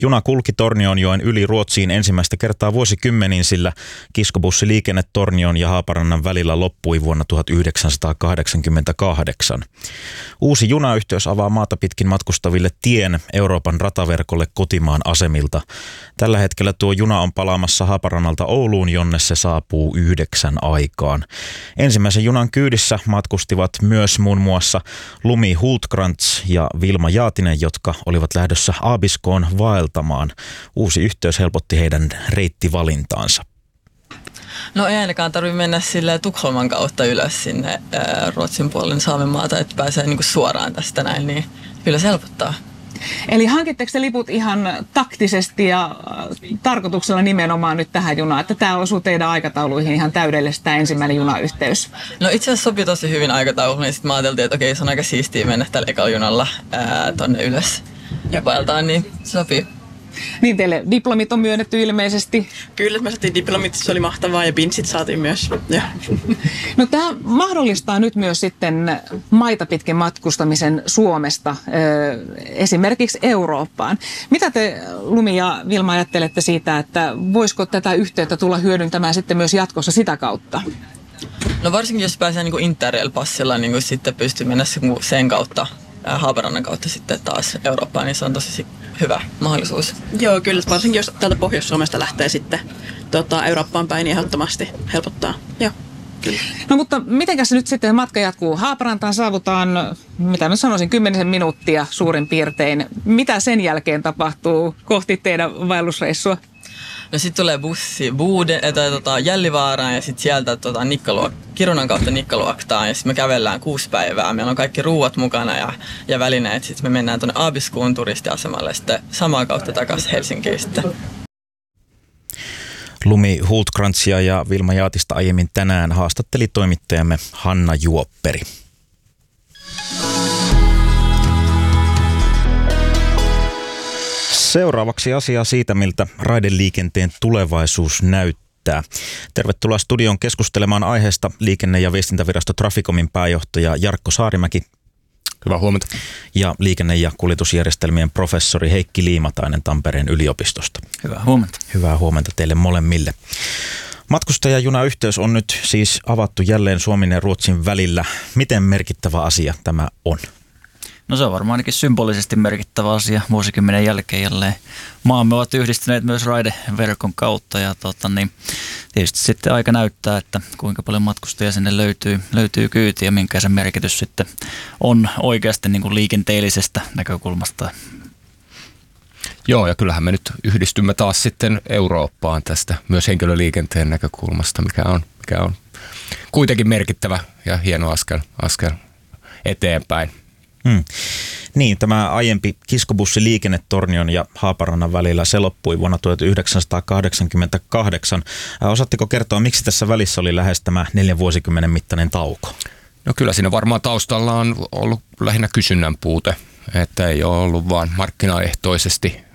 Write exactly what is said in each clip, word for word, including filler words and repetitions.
Juna kulki Tornionjoen yli Ruotsiin ensimmäistä kertaa vuosikymmeniin, sillä kiskobussiliikenne Tornion ja Haaparannan välillä loppui vuonna tuhatyhdeksänsataakahdeksankymmentäkahdeksan. Uusi junayhteys avaa maata pitkin matkustaville tien Euroopan rataverkolle kotimaan asemilta. Tällä hetkellä tuo juna on palaamassa Haaparannalta Ouluun, jonne se saapuu yhdeksän aikaan. Ensimmäisen junan kyydissä matkustivat myös muun muassa Lumi Hultkrantz ja Vilma Jaatinen, jotka olivat lähdössä Aabiskoon vaeltamaan. Uusi yhteys helpotti heidän reittivalintaansa. No ei ainakaan tarvitse mennä sille Tukholman kautta ylös sinne ää, Ruotsin puolelle Saamenmaata, että pääsee niinku suoraan tästä näin, niin kyllä se helpottaa. Eli hankitteko te liput ihan taktisesti ja tarkoituksella nimenomaan nyt tähän junaan, että tämä osuu teidän aikatauluihin ihan täydellisesti tämä ensimmäinen junayhteys? No itse asiassa sopii tosi hyvin aikatauluun, niin sitten mä ajateltiin, että okei, se on aika siistiä mennä tällä ekalla junalla ää, tonne ylös ja vaeltaan, niin se sopii. Niin teille diplomit on myönnetty ilmeisesti. Kyllä, me saatiin diplomit, se oli mahtavaa ja pinssit saatiin myös. Ja. No tämä mahdollistaa nyt myös sitten maita pitkin matkustamisen Suomesta esimerkiksi Eurooppaan. Mitä te Lumi ja Vilma ajattelette siitä, että voisiko tätä yhteyttä tulla hyödyntämään sitten myös jatkossa sitä kautta? No varsinkin jos pääsee niin kuin Interrail-passilla, niin kuin sitten pystyy mennä sen kautta. Haaparannan kautta sitten taas Eurooppaan, niin se on tosi hyvä mahdollisuus. Joo, kyllä. Varsinkin jos täältä Pohjois-Suomesta lähtee sitten tota, Eurooppaan päin, niin ehdottomasti helpottaa. Joo, kyllä. No mutta mitenkäs nyt sitten matka jatkuu? Haaparantaan saavutaan, mitä mä sanoisin, kymmenisen minuuttia suurin piirtein. Mitä sen jälkeen tapahtuu kohti teidän vaellusreissua? No sitten tulee bussi Buuden, tai tota, Jällivaaraan ja sitten sieltä tota, Nikkaluok- Kirunan kautta Nikkaluoktaan ja sitten me kävellään kuusi päivää. Meillä on kaikki ruuat mukana ja, ja välineet. Sitten me mennään tuonne Aabiskuun turistiasemalle ja sitten samaa kautta takaisin Helsinkiin sitten. Lumi Hultkrantzia ja Vilma Jaatista aiemmin tänään haastatteli toimittajamme Hanna Juopperi. Seuraavaksi asiaa siitä, miltä raideliikenteen tulevaisuus näyttää. Tervetuloa studion keskustelemaan aiheesta liikenne- ja viestintävirasto Traficomin pääjohtaja Jarkko Saarimäki. Hyvää huomenta. Ja liikenne- ja kuljetusjärjestelmien professori Heikki Liimatainen Tampereen yliopistosta. Hyvää huomenta. Hyvää huomenta teille molemmille. Matkustajajunayhteys on nyt siis avattu jälleen Suomen ja Ruotsin välillä. Miten merkittävä asia tämä on? No se on varmaan ainakin symbolisesti merkittävä asia vuosikymmenen jälkeen jälleen. Maamme ovat yhdistyneet myös raideverkon kautta ja tota, niin, tietysti sitten aika näyttää, että kuinka paljon matkustajia sinne löytyy, löytyy kyytiä ja minkä se merkitys sitten on oikeasti niin kuin liikenteellisestä näkökulmasta. Joo, ja kyllähän me nyt yhdistymme taas sitten Eurooppaan tästä myös henkilöliikenteen näkökulmasta, mikä on, mikä on kuitenkin merkittävä ja hieno askel, askel eteenpäin. Hmm. Niin, tämä aiempi kiskobussiliikenne Tornion ja Haaparannan välillä, se loppui vuonna tuhatyhdeksänsataakahdeksankymmentäkahdeksan. Osaatteko kertoa, miksi tässä välissä oli lähes tämä neljän vuosikymmenen mittainen tauko? No kyllä siinä varmaan taustalla on ollut lähinnä kysynnän puute, että ei ole ollut vaan markkinaehtoisesti äh,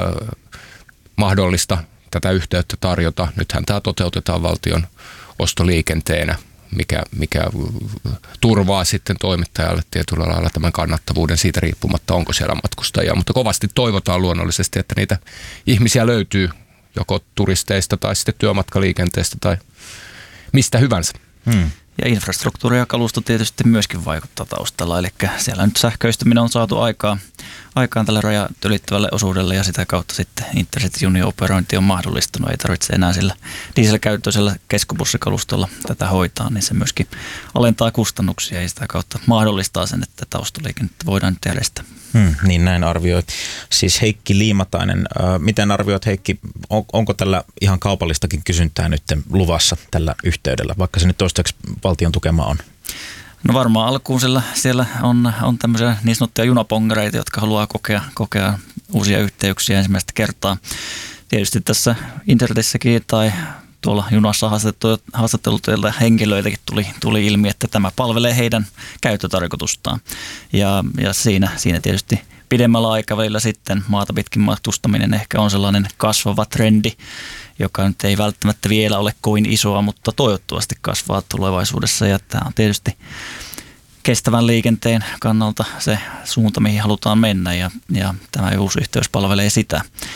mahdollista tätä yhteyttä tarjota. Nythän tämä toteutetaan valtion ostoliikenteenä, mikä, mikä turvaa sitten toimittajalle tietyllä lailla tämän kannattavuuden siitä riippumatta, onko siellä matkustajia. Mutta kovasti toivotaan luonnollisesti, että niitä ihmisiä löytyy joko turisteista tai sitten työmatkaliikenteestä tai mistä hyvänsä. Hmm. Ja infrastruktuuri ja kalusto tietysti myöskin vaikuttaa taustalla, eli siellä nyt sähköistyminen on saatu aikaan, aikaan tälle rajat ylittävälle osuudelle ja sitä kautta sitten Intercity-junien operointi on mahdollistunut. Ei tarvitse enää sillä dieselkäyttöisellä keskobussikalustolla tätä hoitaa, niin se myöskin alentaa kustannuksia ja sitä kautta mahdollistaa sen, että taustaliikennettä voidaan nyt järjestää. Hmm, niin näin arvioit. Siis Heikki Liimatainen, äh, miten arvioit Heikki, on, onko tällä ihan kaupallistakin kysyntää nyt luvassa tällä yhteydellä, vaikka se nyt toistaiseksi valtion tukema on? No varmaan alkuun siellä, siellä on, on tämmöisiä niin sanottuja junapongareita, jotka haluaa kokea, kokea uusia yhteyksiä ensimmäistä kertaa. Tietysti tässä internetissäkin tai tuolla junassa haastatteluteilta henkilöiltäkin tuli, tuli ilmi, että tämä palvelee heidän käyttötarkoitustaan. Ja, ja siinä, siinä tietysti pidemmällä aikavälillä sitten maata pitkin matkustaminen ehkä on sellainen kasvava trendi, joka nyt ei välttämättä vielä ole kovin isoa, mutta toivottavasti kasvaa tulevaisuudessa. Ja tämä on tietysti kestävän liikenteen kannalta se suunta, mihin halutaan mennä ja, ja tämä uusi yhteys palvelee sitä.